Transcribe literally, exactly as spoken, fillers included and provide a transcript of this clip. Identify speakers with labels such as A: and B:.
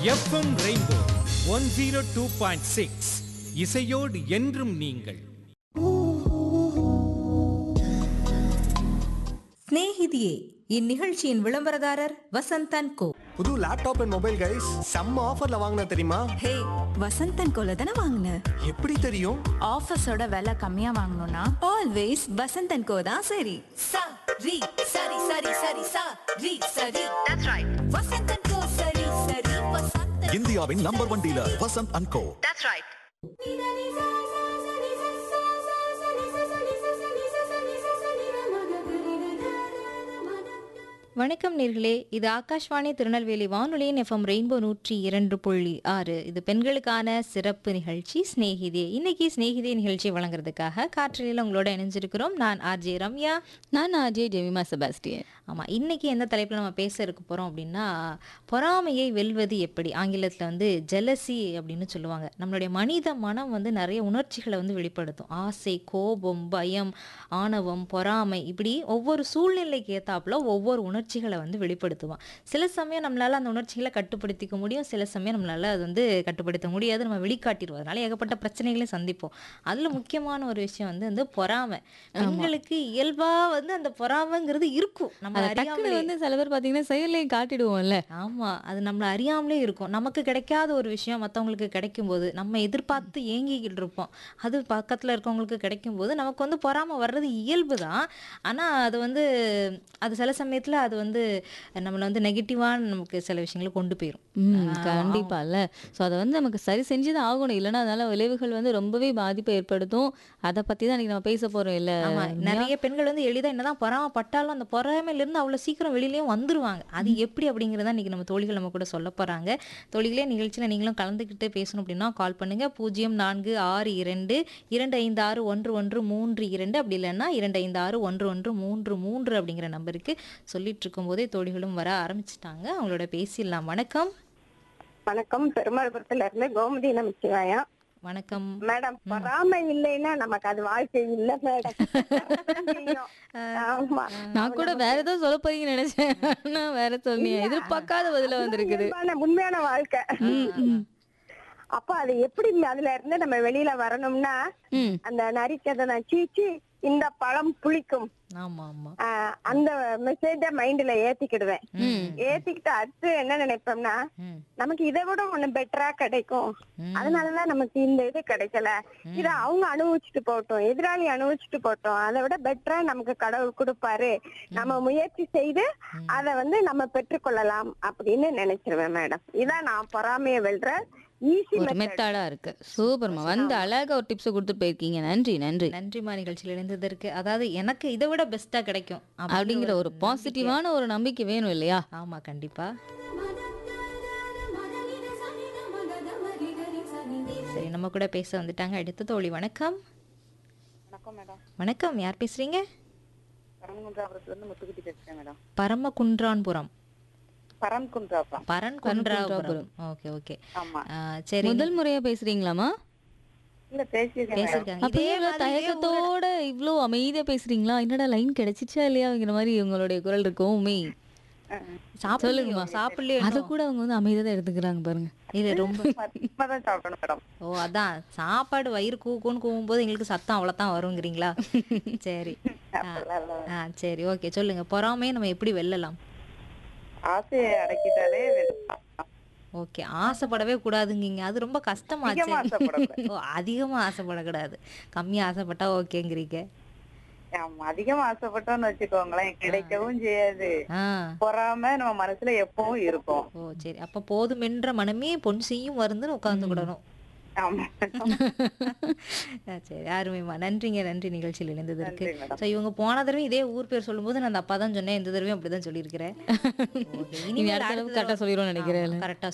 A: FM rainbow one zero two point six இசையோடு என்றும் நீங்கள்.
B: ஸ்நேகிதியே இந்நிகழ்ச்சியின் விளம்பரதாரர் வசந்தன் கோ.
C: புது லேப்டாப் அண்ட் மொபைல் கைஸ் செம்ம ஆஃபர்ல வாங்கின தெரியுமா?
D: ஹே, வசந்தன் கோல தானே வாங்கின?
C: எப்படி தெரியும்?
D: ஆஃபர்ஸோட விலை கம்மியா வாங்கணும்னா ஆல்வேஸ் வசந்தன் கோ தான் சரி.
B: சா ரி சரி சரி சரி சா ரி சரி. That's right. வசந்தன் கோ சரி சரி வசந்தன்.
E: இந்தியாவின் number one dealer Vasanth and go.
B: That's right.
F: வணக்கம் நேர்களே, இது ஆகாஷ்வாணி திருநெல்வேலி வானொலியின் எஃப்எம் ரெயின்போ நூற்றி இரண்டு புள்ளி ஆறு. இது பெண்களுக்கான சிறப்பு நிகழ்ச்சி ஸ்நேகிதே. இன்னைக்கு ஸ்நேகிதே நிகழ்ச்சி வழங்குறதுக்காக காற்றலையில் உங்களோட இணைஞ்சிருக்கிறோம். நான் ஆர்ஜே ரம்யா.
G: நான் ஆர்ஜே ஜெமிமா செபாஸ்டியன்.
F: ஆமாம், இன்றைக்கி எந்த தலைப்பில் நம்ம பேச இருக்க போகிறோம் அப்படின்னா, பொறாமையை வெல்வது எப்படி, ஆங்கிலத்தில் வந்து ஜெலசி அப்படின்னு சொல்லுவாங்க. நம்மளுடைய மனித மனம் வந்து நிறைய உணர்ச்சிகளை வந்து வெளிப்படுத்தும். ஆசை, கோபம், பயம், ஆணவம், பொறாமை, இப்படி ஒவ்வொரு சூழ்நிலைக்கு ஏற்றாப்புல ஒவ்வொரு உணர்ச்சிகளை வந்து வெளிப்படுத்துவோம். சில சமயம் நம்மளால் அந்த உணர்ச்சிகளை கட்டுப்படுத்திக்க முடியும், சில சமயம் நம்மளால் அது வந்து கட்டுப்படுத்த முடியாது, நம்ம வெளிக்காட்டிடுவோம். அதனால ஏகப்பட்ட பிரச்சனைகளையும் சந்திப்போம். அதில் முக்கியமான ஒரு விஷயம் வந்து வந்து பொறாமை. பெண்களுக்கு இயல்பாக வந்து அந்த பொறாமைங்கிறது இருக்கும். நம்ம அறியாமலே
G: வந்து சில பேர் பார்த்தீங்கன்னா செயலையும் காட்டிடுவோம்ல.
F: ஆமாம், அது நம்மளை அறியாமலே இருக்கும். நமக்கு கிடைக்காத ஒரு விஷயம் மற்றவங்களுக்கு கிடைக்கும்போது நம்ம எதிர்பார்த்து ஏங்கிக்கிட்டு இருப்போம். அது பக்கத்தில் இருக்கவங்களுக்கு கிடைக்கும்போது நமக்கு வந்து பொறாமை வர்றது இயல்பு தான். ஆனால் அது வந்து அது சில சமயத்தில் அது வந்து நம்மளை வந்து நெகட்டிவான நமக்கு சில விஷயங்களை கொண்டு போயிடும்.
G: ம் கண்டிப்பா இல்ல. ஸோ அதை வந்து நமக்கு சரி செஞ்சு தான் ஆகணும். இல்லைன்னா அதனால விளைவுகள் வந்து ரொம்பவே பாதிப்பை ஏற்படுத்தும். அதை பற்றி தான் இன்னைக்கு நம்ம பேச போகிறோம். இல்லை
F: ஆமாம், நிறைய பெண்கள் வந்து எளிதாக என்னதான் பொறாமப்பட்டாலும் அந்த பொறாமையிலிருந்து அவ்வளோ சீக்கிரம் வெளியிலையும் வந்துருவாங்க. அது எப்படி அப்படிங்கிறத இன்னைக்கு நம்ம தோழிகள் நம்ம கூட சொல்ல போகிறாங்க. தோழிகளே, நிகழ்ச்சியில் நீங்களும் கலந்துக்கிட்டு பேசணும் அப்படின்னா கால் பண்ணுங்கள். பூஜ்ஜியம் நான்கு ஆறு இரண்டு இரண்டு ஐந்து ஆறு ஒன்று ஒன்று மூன்று இரண்டு, அப்படி இல்லைன்னா இரண்டு ஐந்து ஆறு ஒன்று ஒன்று மூன்று மூன்று அப்படிங்கிற நம்பருக்கு சொல்லிட்டு இருக்கும் போதே தோழிகளும் வர ஆரம்பிச்சிட்டாங்க. அவங்களோட பேசிடலாம். வணக்கம்.
H: வணக்கம், பெருமாள்புரத்துல இருந்து கோமதி நமச்சிவாயா.
F: வணக்கம்
H: மேடம். பொறாமை இல்லைன்னா நமக்கு அது வாழ்க்கை இல்ல மேடம். ஆமா,
G: நான் கூட வேற ஏதோ சொல்ல போறீங்கன்னு நினைச்சேன். ஆனா வேற சொன்னீங்க. எதிர்பார்க்காத பதில வந்திருக்குது.
H: இயல்பான, உண்மையான வாழ்க்கை. அப்ப அது எப்படி அதுல இருந்து நம்ம வெளியில வரணும்னா, அந்த நரிக்கதை நான் சீச்சி இந்த பழம் புளிக்கும்,
F: ஆமா ஆமா
H: ஆஹ் அந்த மெசேஜ மைண்ட்ல ஏத்திக்கிடுவேன். ஏத்திக்கிட்டு அடுத்து என்ன நினைப்போம்னா, நமக்கு இதை விட ஒண்ணு பெட்டரா கிடைக்கும், அதனாலதான் நமக்கு இந்த இது கிடைக்கல, இத அவங்க அனுபவிச்சுட்டு போட்டோம், எதிராளி அனுபவிச்சுட்டு போட்டோம், அதை விட பெட்டரா நமக்கு கடவுள் கொடுப்பாரு, நம்ம முயற்சி செய்து அதை வந்து நம்ம பெற்றுக்கொள்ளலாம் அப்படின்னு நினைச்சிருவேன் மேடம். இதான் நான் பொறாமையை வெல்ற ஈஸி
G: மெத்தடா இருக்கு. சூப்பர்மா, வந்து அழகா ஒரு டிப்ஸ் கொடுத்துட்டு போயிருக்கீங்க. நன்றி நன்றி
F: நன்றிமா நிகழ்ச்சியில் இணைந்ததற்கு. அதாவது எனக்கு இதை விட பெஸ்டா கிடைக்கும்
G: அப்படிங்கிற ஒரு பாசிட்டிவான ஒரு நம்பிக்கை வேணும் இல்லையா?
F: ஆமா, கண்டிப்பா. சரி, நம்ம கூட பேச வந்துட்டாங்க அடுத்த தோழி. வணக்கம்.
H: வணக்கம் மேடம்.
F: வணக்கம், யார் பேசுறீங்க?
H: பரமகுன்றாபுரத்துல இருந்து முத்துக்குட்டி பேசுறேன் மேடம்.
F: பரமகுன்றான்புரம்.
H: பரம்குன்றாபுரம்.
F: பரன்குன்றாபுரம். Okay okay.
H: ஆமா.
F: சரி,
G: முதல் முறையா பேசுறீங்களாமா?
H: இல்ல, பேசியிருக்கேன்.
F: பேசிருக்காங்க.
G: இதே தயக்கத்தோட இவ்ளோ அமைதியா பேசுறீங்களா? என்னடா லைன் கிடைச்சிச்சா இல்லையாங்கிற மாதிரி உங்களுடைய குரல் இருக்குமே.
F: சாப்பிடுங்கம்மா, சாப்பிடலையே.
G: அத கூட அவங்க வந்து அமைதியா தான் எடுத்துக்கிறாங்க பாருங்க.
F: இல்ல ரொம்ப
H: இப்பதான் சாப்பிடணும் மேடம்.
F: ஓ, அதான் சாப்பாடு வயிறு கூக்குன்னு கூவும்போது எங்களுக்கு சத்தம் அவ்வளோதான் வருங்கிறீங்களா? சரி. ஆ சரி, ஓகே. சொல்லுங்க, பொறாமையை நம்ம எப்படி வெல்லலாம்?
H: ஆசையை அடக்கிட்டாலே
F: ஓகே, ஆசைப்படவே கூடாதுங்க. அது ரொம்ப கஷ்டமாச்சு. ஓ, அதிகமா ஆசைப்படக்கூடாது, கம்மியா ஆசைப்பட்டா ஓகேங்கிறீங்க.
H: அதிகமா ஆசைப்பட்டோம்னு வச்சுக்கோங்களேன், கிடைக்கவும் செய்யாது. பொறாம நம்ம மனசுல எப்பவும் இருக்கும்.
F: ஓ சரி, அப்ப போதுமென்ற மனமே பொன் செய்யும் வருந்துன்னு உட்கார்ந்து கூடணும். சரி, அருமைமா, நன்றிங்க. நன்றி நிகழ்ச்சியில் இணைந்ததற்கு. ஸோ இவங்க போன தடவை இதே ஊர் பேர் சொல்லும்போது நான் அந்த அப்பா தான் சொன்னேன், இந்த தடவையும் அப்படிதான் சொல்லியிருக்கிறேன்.
G: கரெக்டா சொல்லிடுவோம் நினைக்கிறேன்.
F: கரெக்டா